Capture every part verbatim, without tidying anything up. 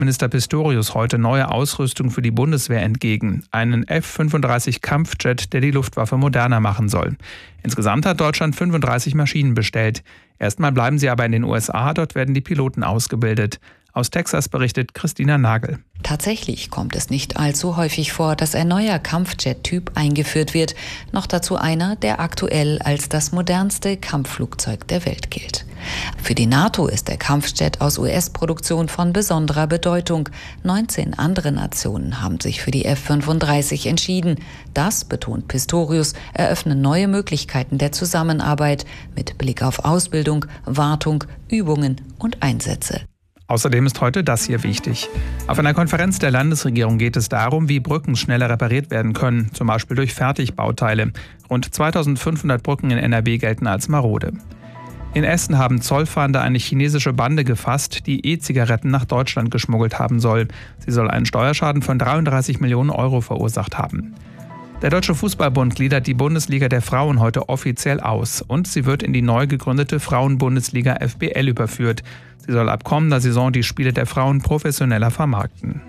Minister Pistorius heute neue Ausrüstung für die Bundeswehr entgegen. Einen F fünfunddreißig Kampfjet, der die Luftwaffe moderner machen soll. Insgesamt hat Deutschland fünfunddreißig Maschinen bestellt. Erstmal bleiben sie aber in den U S A, dort werden die Piloten ausgebildet. Aus Texas berichtet Christina Nagel. Tatsächlich kommt es nicht allzu häufig vor, dass ein neuer Kampfjet-Typ eingeführt wird. Noch dazu einer, der aktuell als das modernste Kampfflugzeug der Welt gilt. Für die NATO ist der Kampfjet aus U S-Produktion von besonderer Bedeutung. neunzehn andere Nationen haben sich für die F fünfunddreißig entschieden. Das, betont Pistorius, eröffnen neue Möglichkeiten der Zusammenarbeit mit Blick auf Ausbildung, Wartung, Übungen und Einsätze. Außerdem ist heute das hier wichtig. Auf einer Konferenz der Landesregierung geht es darum, wie Brücken schneller repariert werden können, zum Beispiel durch Fertigbauteile. Rund zweitausendfünfhundert Brücken in N R W gelten als marode. In Essen haben Zollfahnder eine chinesische Bande gefasst, die E-Zigaretten nach Deutschland geschmuggelt haben soll. Sie soll einen Steuerschaden von dreiunddreißig Millionen Euro verursacht haben. Der Deutsche Fußballbund gliedert die Bundesliga der Frauen heute offiziell aus und sie wird in die neu gegründete Frauenbundesliga F B L überführt. Sie soll ab kommender Saison die Spiele der Frauen professioneller vermarkten.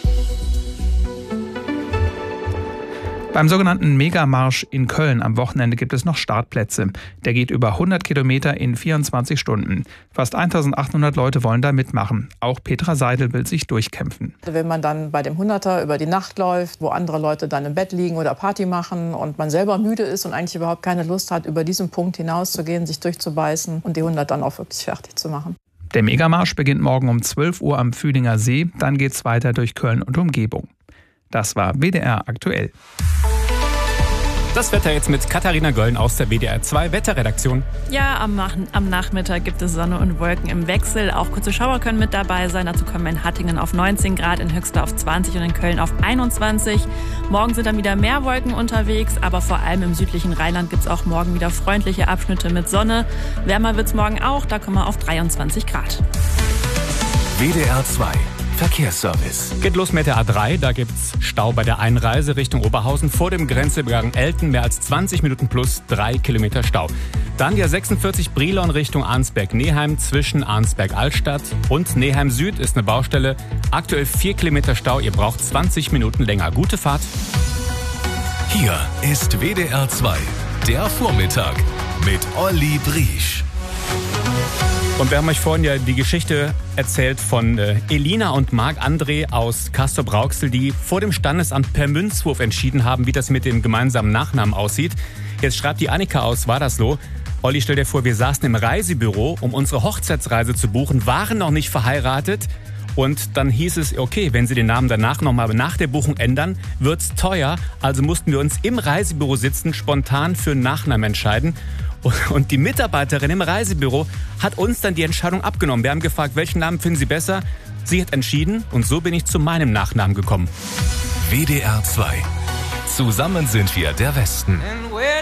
Beim sogenannten Megamarsch in Köln am Wochenende gibt es noch Startplätze. Der geht über hundert Kilometer in vierundzwanzig Stunden. Fast eintausendachthundert Leute wollen da mitmachen. Auch Petra Seidel will sich durchkämpfen. Wenn man dann bei dem Hunderter über die Nacht läuft, wo andere Leute dann im Bett liegen oder Party machen und man selber müde ist und eigentlich überhaupt keine Lust hat, über diesen Punkt hinauszugehen, sich durchzubeißen und die hundert dann auch wirklich fertig zu machen. Der Megamarsch beginnt morgen um zwölf Uhr am Fühlinger See. Dann geht's weiter durch Köln und Umgebung. Das war W D R aktuell. Das Wetter jetzt mit Katharina Gölln aus der W D R zwei Wetterredaktion. Ja, am, am Nachmittag gibt es Sonne und Wolken im Wechsel. Auch kurze Schauer können mit dabei sein. Dazu kommen in Hattingen auf neunzehn Grad, in Höxter auf zwanzig und in Köln auf einundzwanzig. Morgen sind dann wieder mehr Wolken unterwegs, aber vor allem im südlichen Rheinland gibt es auch morgen wieder freundliche Abschnitte mit Sonne. Wärmer wird es morgen auch, da kommen wir auf dreiundzwanzig Grad. W D R zwei Verkehrsservice. Geht los mit der A drei, da gibt's Stau bei der Einreise Richtung Oberhausen vor dem Grenzübergang Elten, mehr als zwanzig Minuten plus drei Kilometer Stau. Dann die A sechsundvierzig Brilon Richtung Arnsberg-Neheim zwischen Arnsberg-Altstadt und Neheim Süd ist eine Baustelle. Aktuell vier Kilometer Stau, ihr braucht zwanzig Minuten länger. Gute Fahrt. Hier ist W D R zwei, der Vormittag mit Olli Briesch. Und wir haben euch vorhin ja die Geschichte erzählt von äh, Elina und Marc-André aus Castrop-Rauxel, die vor dem Standesamt per Münzwurf entschieden haben, wie das mit dem gemeinsamen Nachnamen aussieht. Jetzt schreibt die Annika aus Wadersloh: Olli, stell dir vor, wir saßen im Reisebüro, um unsere Hochzeitsreise zu buchen, waren noch nicht verheiratet. Und dann hieß es, okay, wenn Sie den Namen danach nochmal nach der Buchung ändern, wird's teuer. Also mussten wir uns im Reisebüro sitzen, spontan für einen Nachnamen entscheiden. Und die Mitarbeiterin im Reisebüro hat uns dann die Entscheidung abgenommen. Wir haben gefragt, welchen Namen finden Sie besser? Sie hat entschieden und so bin ich zu meinem Nachnamen gekommen. W D R zwei. Zusammen sind wir der Westen.